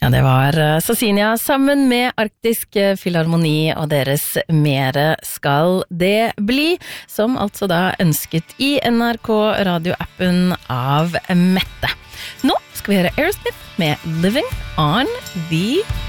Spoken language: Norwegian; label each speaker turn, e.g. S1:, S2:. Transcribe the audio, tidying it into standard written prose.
S1: Ja, det var Sasinia sammen med Arktisk Filharmoni og deres Mere skal det bli, som altså da ønsket i NRK radioappen av Mette. Nå skal vi høre Aerosmith med Living on the